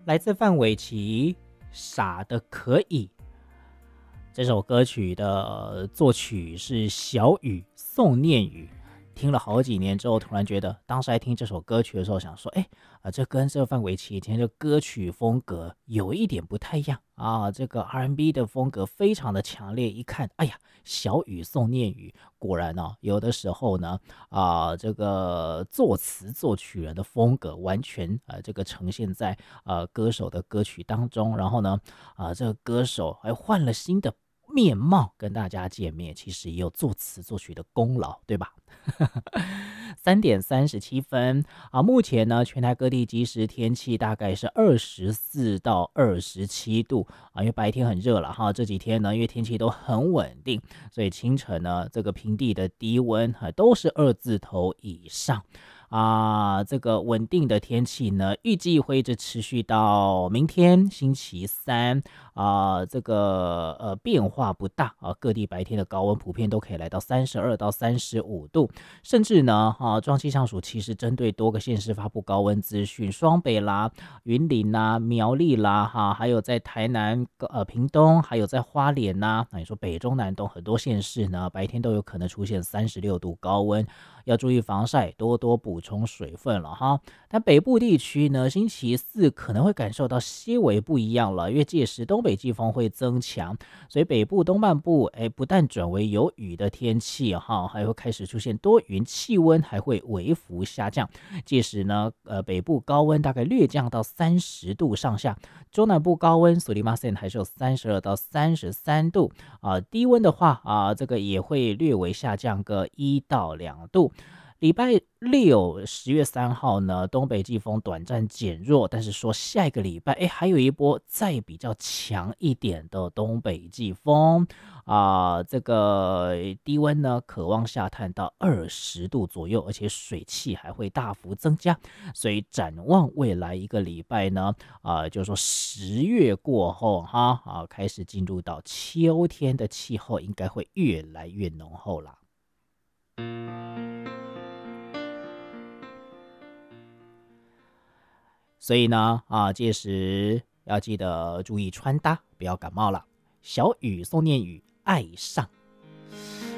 来自范玮琪，傻的可以。这首歌曲的作曲是小雨宋念宇。听了好几年之后，突然觉得，当时在听这首歌曲的时候，想说，这跟这范玮琪以前的歌曲风格有一点不太一样啊。这个 R&B 的风格非常的强烈，一看，哎呀，小雨宋念宇，果然哦，有的时候呢，这个作词作曲人的风格完全这个呈现在歌手的歌曲当中，然后呢，这个歌手还换了新的面貌跟大家见面，其实也有作词作曲的功劳，对吧？3:37目前呢，全台各地即时天气大概是24到27度因为白天很热了哈，这几天呢，因为天气都很稳定，所以清晨呢，这个平地的低温都是2字头以上。这个稳定的天气呢，预计会一直持续到明天星期三这个变化不大各地白天的高温普遍都可以来到32到35度，甚至呢中央气象署其实针对多个县市发布高温资讯，双北啦、云林啦、苗栗啦还有在台南屏东，还有在花莲那你说北中南东很多县市呢，白天都有可能出现36度高温，要注意防晒，多多补充水分了哈。但北部地区呢，星期四可能会感受到些微不一样了，因为届时东北季风会增强，所以北部东半部不但转为有雨的天气哈，还会开始出现多云，气温还会微幅下降。届时呢，北部高温大概略降到30度上下，中南部高温索利马森还是有32到33度低温的话这个也会略微下降个1到2度。礼拜六10月3号呢，东北季风短暂减弱，但是说下一个礼拜还有一波再比较强一点的东北季风这个低温呢可望下探到20度左右，而且水汽还会大幅增加，所以展望未来一个礼拜呢就是说10月过后开始进入到秋天的气候，应该会越来越浓厚啦。所以呢届时要记得注意穿搭，不要感冒了。小雨宋念宇爱上